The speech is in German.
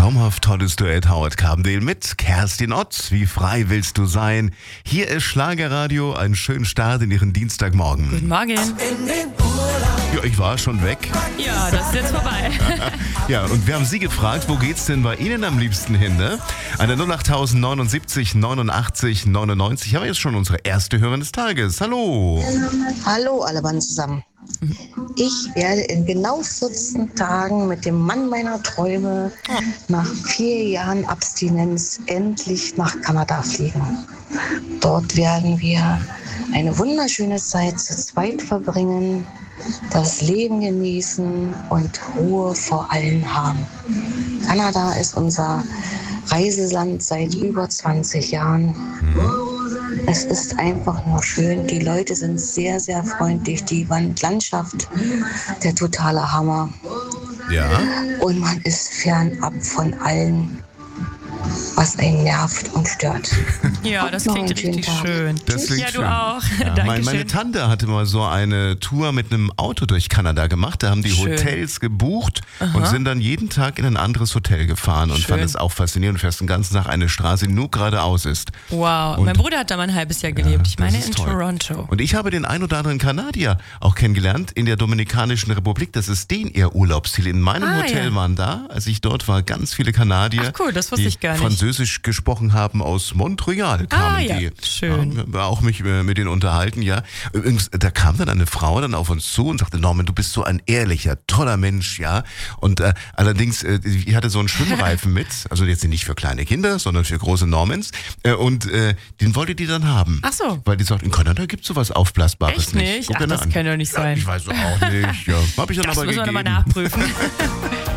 traumhaft tolles Duett Howard Carbendale mit Kerstin Ott. Wie frei willst du sein? Hier ist Schlagerradio, einen schönen Start in Ihren Dienstagmorgen. Guten Morgen. Ja, ich war schon weg. Ja, das ist jetzt vorbei. Ja, und wir haben Sie gefragt, wo geht's denn bei Ihnen am liebsten hin, ne? An der 08079 89 99 haben wir jetzt schon unsere erste Hörerin des Tages. Hallo. Hallo alle Mann zusammen. Ich werde in genau 14 Tagen mit dem Mann meiner Träume nach 4 Jahren Abstinenz endlich nach Kanada fliegen. Dort werden wir eine wunderschöne Zeit zu zweit verbringen, das Leben genießen und Ruhe vor allen haben. Kanada ist unser Reiseland seit über 20 Jahren. Es ist einfach nur schön. Die Leute sind sehr, sehr freundlich. Die Landschaft, der totale Hammer. Ja. Und man ist fernab von allem, was einen nervt und stört. Ja, das Noch einen klingt schönen richtig Tag. schön. Das klingt ja, du schön. auch. Ja, Dankeschön. meine Tante hatte mal so eine Tour mit einem Auto durch Kanada gemacht. Da haben die Schön. Hotels gebucht und sind dann jeden Tag in ein anderes Hotel gefahren und Schön. fand es auch faszinierend. Du fährst den ganzen Tag eine Straße, die nur geradeaus ist. Wow, Und- mein Bruder hat da mal ein halbes Jahr gelebt. Ich das meine ist in toll. Toronto. Und ich habe den ein oder anderen Kanadier auch kennengelernt in der Dominikanischen Republik. Das ist ihr Urlaubsziel. In meinem Hotel ja. waren da, als ich dort war, ganz viele Kanadier, Ach cool, das wusste die ich gar nicht. Französisch gesprochen haben. Aus Montreal kamen ja, die. schön. Ja, auch mich mit denen unterhalten, ja. Übrigens, da kam dann eine Frau dann auf uns zu und sagte, Norman, du bist so ein ehrlicher, toller Mensch, ja. Und allerdings, ich hatte so einen Schwimmreifen mit, also jetzt nicht für kleine Kinder, sondern für große Normans. Und den wollte die dann haben. Ach so. Weil die sagt, in Kanada gibt es sowas Aufblasbares Echt nicht? Guck Ach, dir das an. kann doch nicht sein. Ich weiß auch nicht. Ja. Hab ich dann Das aber müssen wir gegeben. nochmal nachprüfen.